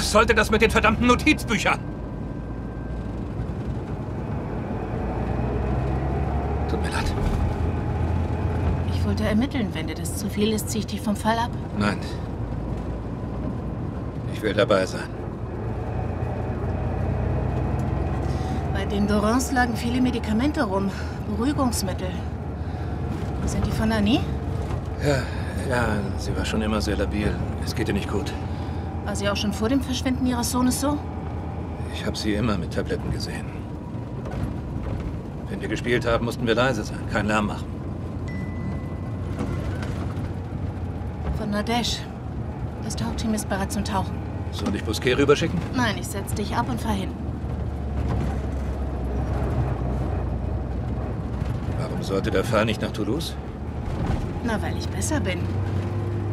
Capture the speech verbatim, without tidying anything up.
Was sollte das mit den verdammten Notizbüchern? Tut mir leid. Ich wollte ermitteln. Wenn dir das zu viel ist, ziehe ich dich vom Fall ab. Nein. Ich will dabei sein. Bei den Dorans lagen viele Medikamente rum. Beruhigungsmittel. Sind die von Annie? Ja, ja, sie war schon immer sehr labil. Es geht ihr nicht gut. War sie auch schon vor dem Verschwinden ihres Sohnes so? Ich habe sie immer mit Tabletten gesehen. Wenn wir gespielt haben, mussten wir leise sein, keinen Lärm machen. Von Nadesh. Das Tauchteam ist bereit zum Tauchen. Soll ich Bousquet rüberschicken? Nein, ich setz dich ab und fahr hin. Warum sollte der Fall nicht nach Toulouse? Na, weil ich besser bin.